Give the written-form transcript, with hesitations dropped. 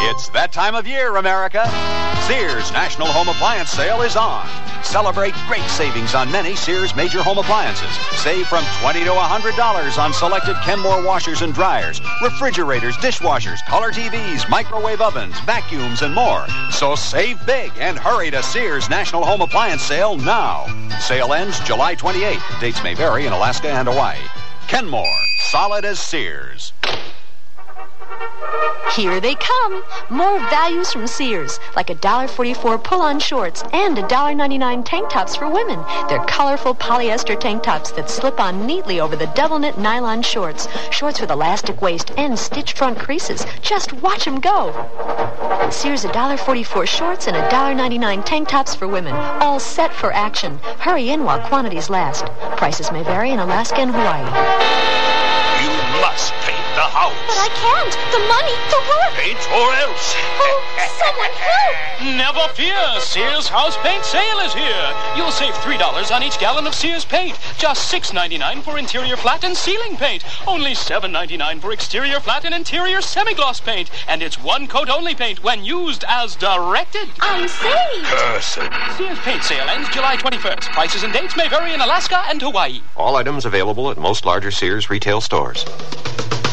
It's that time of year, America. Sears National Home Appliance Sale is on. Celebrate great savings on many Sears major home appliances. Save from $20 to $100 on selected Kenmore washers and dryers, refrigerators, dishwashers, color TVs, microwave ovens, vacuums, and more. So save big and hurry to Sears National Home Appliance Sale now. Sale ends July 28th. Dates may vary in Alaska and Hawaii. Kenmore, solid as Sears. Here they come. More values from Sears, like $1.44 pull-on shorts and $1.99 tank tops for women. They're colorful polyester tank tops that slip on neatly over the double-knit nylon shorts. Shorts with elastic waist and stitched front creases. Just watch them go. Sears $1.44 shorts and $1.99 tank tops for women. All set for action. Hurry in while quantities last. Prices may vary in Alaska and Hawaii. You must paint the house. But I can't. The money, the work. Paint or else. Oh, someone help. Never fear. Sears House Paint Sale is here. You'll save $3 on each gallon of Sears paint. Just $6.99 for interior flat and ceiling paint. Only $7.99 for exterior flat and interior semi-gloss paint. And it's one coat only paint when used as directed. I'm saved. Person. Sears Paint Sale ends July 21st. Prices and dates may vary in Alaska and Hawaii. All items available at most larger Sears retail stores.